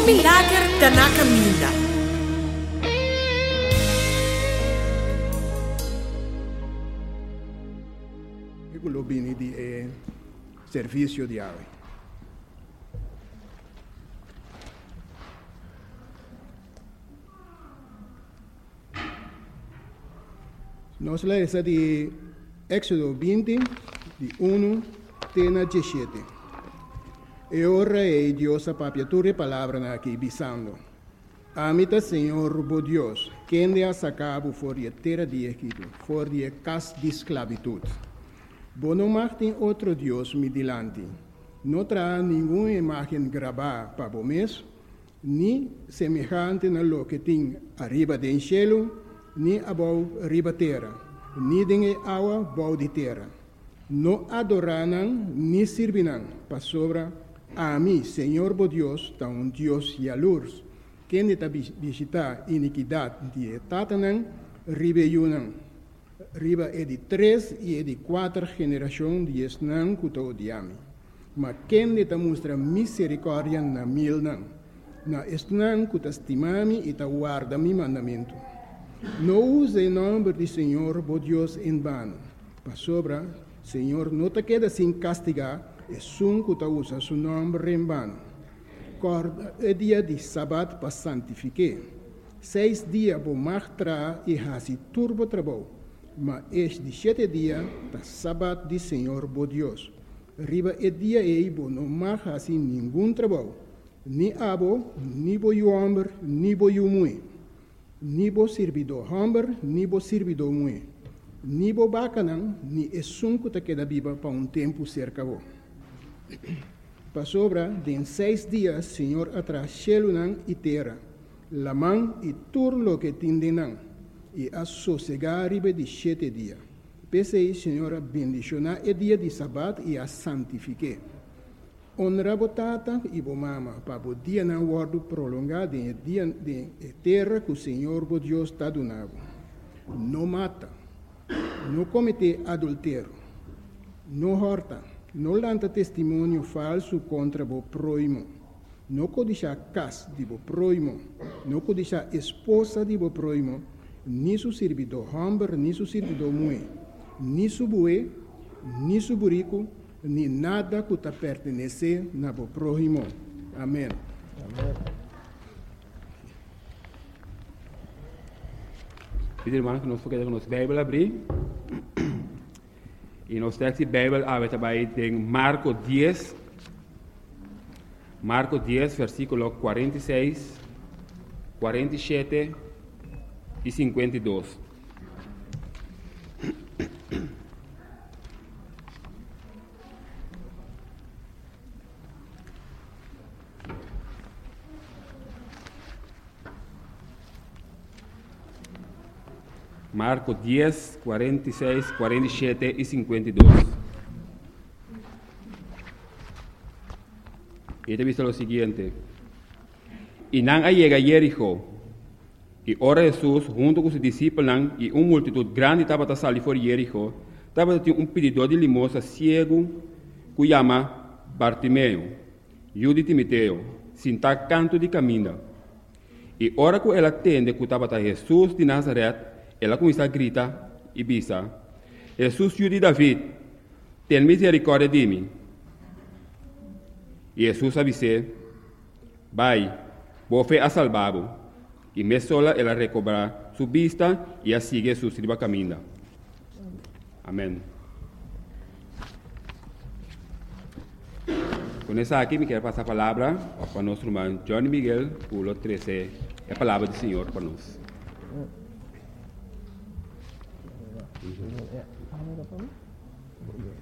milagre está na caminho. Eu vim de serviço diário. Nós lemos de Éxodo 20, de 1 até 17. E ora é Deus a papiatura palavra aqui, bisando. Amita Senhor, bo Deus, quem de a sacabo for de terra de Egito, for de casa de esclavitud. Bo não martem outro Deus me dilante. Não terá nenhuma imagem gravada para o mês, nem semelhante na lo que tem arriba do cielo, nem abaixo arriba terra, nem de água abaixo de terra. Não adorarão, nem servirão, para sobra a mim, Senhor bo Deus, tá um Deus jalurs, quem está visitar iniquidade de tatanã, ribeunã. Riba é de 3 e é de 4 gerações de esnã que estou odiando. Mas quem está mostra misericórdia na milnã, na esnã que está estimando e está guarda meu mandamento. Não use o nome do Senhor, bo Deus, em vano. Para sobra, Senhor, não te queda sem castigar, é sun que usa seu nome em vano. Corda é dia de sábado para santificar. 6 dias vou martrar e hasi turbo trabalho. Mas este 7 dias, da sábado de Senhor, bo Deus. Riba é dia e bo não mais assim nenhum trabalho. Nem abo, nem bo homem, nem bo mulher. Nem bo servidor homem, nem bo servidor mulher. Nem bo bacanão, nem é sunco que queda viva para um tempo cerca bo. Para sobra, de 6 dias, Senhor atrás céu e terra. La mão e turlo que tindenão. E a sossegar riba de 7 dias. Pensei, Senhora, bendicionar o dia de sábado e a santifique. Honra botata e bo mama, para o dia não guardo prolongado em dia de terra que o Senhor, bo Deus, está donando. Não mata, não comete adultério, não horta, não lanta testemunho falso contra o próximo, não codicia casa de o próximo, não codicia esposa de o próximo, ni su servidor homem, ni su servidor mulher, ni su boi, ni su burico, ni nada que te pertenece na bo próximo. Amém. Amém. Pedir, irmão, que nós podemos nossa Bíblia abrir. E nós temos a Bíblia aberta em Marcos 10. Marcos 10, versículo 46, 47 e 52. Marcos 10, 46, 47 e 52. Y te he visto lo siguiente. Y nan llega a Jericó. Y ora Jesús, junto con sus discípulos y una multitud grande estaba a salir por Jericó, estaba un pedidor de limosna ciego que llama Bartimeo, hijo de Timoteo, sin estar canto de camino. Y ora que él atende que estaba a Jesús de Nazaret, ela começa a gritar e bisa: Jesus, filho de David, tem misericórdia de mim. E Jesus avisou: vai, vou a salvá-lo. E me sola ela recobrar sua vista e a sigue sua sirva caminho. Amém. Com essa aqui, me quero passar a palavra para o nosso irmão Johnny Miguel, por 13, a palavra do Senhor para nós.